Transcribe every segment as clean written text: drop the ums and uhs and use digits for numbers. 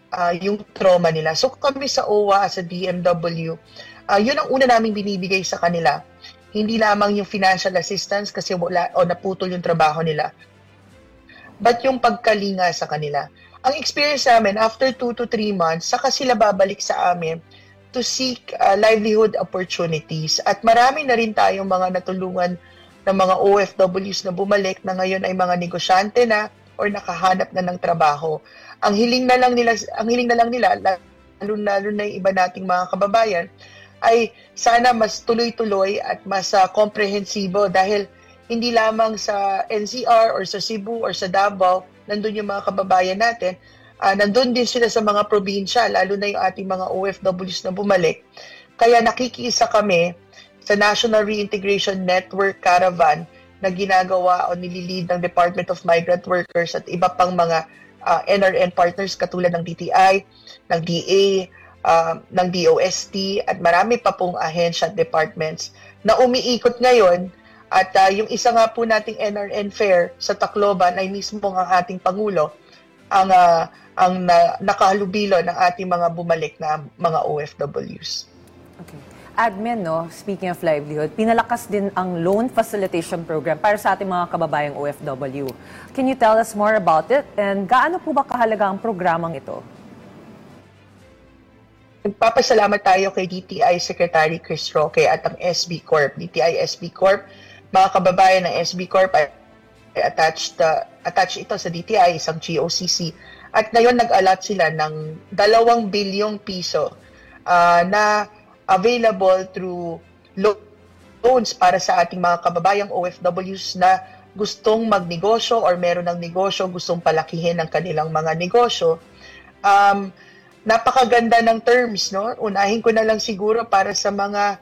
yung trauma nila. So kami sa OWA, sa DMW, yun ang una naming binibigay sa kanila. Hindi lamang yung financial assistance kasi wala o naputol yung trabaho nila, but yung pagkalinga sa kanila. Ang experience namin, after 2 to 3 months, saka sila babalik sa amin to seek livelihood opportunities. At marami na rin tayong mga natulungan ng mga OFWs na bumalik na ngayon ay mga negosyante na or nakahanap na ng trabaho. Ang hiling na lang nila, lalo na yung iba nating mga kababayan, ay sana mas tuloy-tuloy at mas komprehensibo dahil hindi lamang sa NCR or sa Cebu or sa Davao, nandun yung mga kababayan natin, nandun din sila sa mga probinsya, lalo na yung ating mga OFWs na bumalik. Kaya nakikiisa kami sa National Reintegration Network Caravan na ginagawa o nililid ng Department of Migrant Workers at iba pang mga NRN partners katulad ng DTI, ng DA, ng DOST at marami pa pong ahensya at departments na umiikot ngayon. At yung isa nga po nating NRN Fair sa Tacloban ay mismo ang ating Pangulo ang nakahalubilo ng ating mga bumalik na mga OFWs. Okay. Admin, no, speaking of livelihood, pinalakas din ang loan facilitation program para sa ating mga kababayang OFW. Can you tell us more about it? And gaano po ba kahalaga ang programang ito? Nagpapasalamat tayo kay DTI Secretary Chris Roque at ang SB Corp. DTI SB Corp, mga kababayan ng SB Corp ay attached ito sa DTI, isang GOCC. At ngayon nag-allot sila ng 2 bilyong piso na available through loans para sa ating mga kababayang OFWs na gustong magnegosyo or meron ng negosyo, gustong palakihin ang kanilang mga negosyo. Napakaganda ng terms, no? Unahin ko na lang siguro para sa mga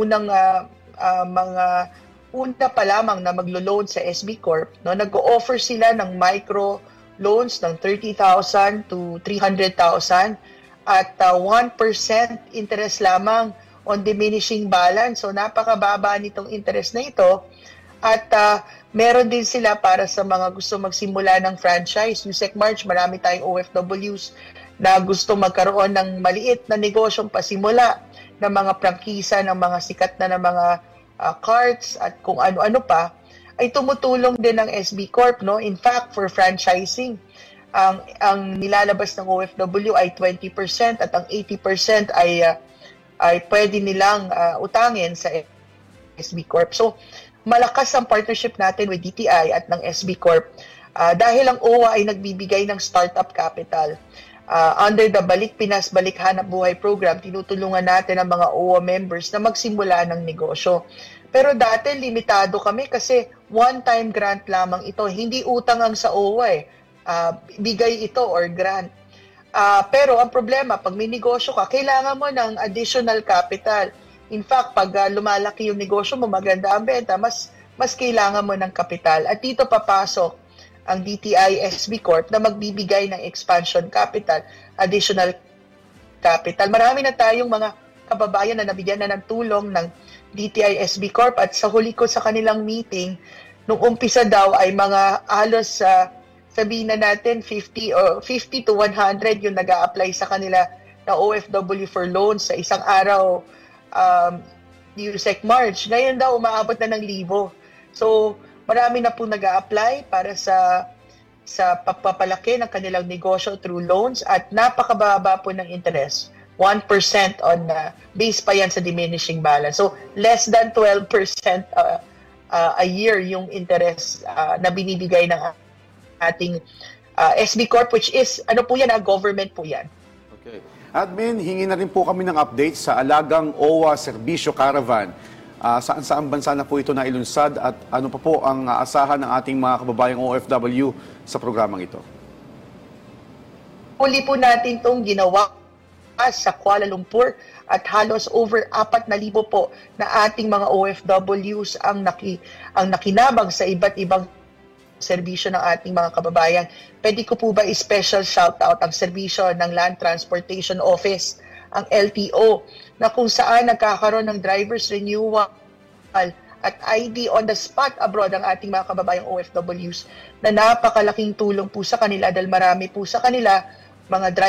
una pa lamang na maglo-loan sa SB Corp, no? Nag-o-offer sila ng micro loans ng 30,000 to 300,000 at 1% interest lamang on diminishing balance. So napakababa nitong interest na ito. At meron din sila para sa mga gusto magsimula ng franchise. Yung March, marami tayong OFWs na gusto magkaroon ng maliit na negosyong pasimula ng mga prangkisa, ng mga sikat na ng mga carts at kung ano-ano pa, ay tumutulong din ng SB Corp. No? In fact, for franchising, ang nilalabas ng OFW ay 20% at ang 80% ay pwede nilang utangin sa SB Corp. So, malakas ang partnership natin with DTI at ng SB Corp dahil ang OWA ay nagbibigay ng startup capital. Under the Balik Pinas Balik Hanap Buhay program, tinutulungan natin ang mga OWA members na magsimula ng negosyo. Pero dati limitado kami kasi one-time grant lamang ito. Hindi utang ang sa OWA eh. Bigay ito or grant. Pero ang problema, pag may negosyo ka, kailangan mo ng additional capital. In fact, pag lumalaki yung negosyo mo, maganda ang benta, mas kailangan mo ng kapital. At dito papasok ang DTI SB Corp na magbibigay ng expansion capital, additional capital. Marami na tayong mga kababayan na nabigyan na ng tulong ng DTI SB Corp at sa huli ko sa kanilang meeting, nung umpisa daw ay mga halos sabihin na natin 50 to 100 yung nag-a-apply sa kanila na OFW for loans sa isang araw March. Ngayon daw umaabot na ng 1,000. So marami na po nag-a-apply para sa pagpapalaki ng kanilang negosyo through loans at napakababa po ng interest. 1% on base pa yan sa diminishing balance. So less than 12% a year yung interest na binibigay ng ating SB Corp, which is, government po yan. Okay. Admin, hingi na rin po kami ng update sa Alagang OWA Serbisyo Caravan. Saan bansa na po ito nailunsad at ano pa po ang aasahan ng ating mga kababayang OFW sa programang ito? Huli po natin itong ginawa sa Kuala Lumpur at halos over 4,000 po na ating mga OFWs ang nakinabang sa iba't ibang serbisyo ng ating mga kababayan. Pwede ko po ba i-special shoutout ang serbisyo ng Land Transportation Office, ang LTO, na kung saan nagkakaroon ng driver's renewal at ID on the spot abroad ang ating mga kababayang OFWs na napakalaking tulong po sa kanila dahil marami po sa kanila mga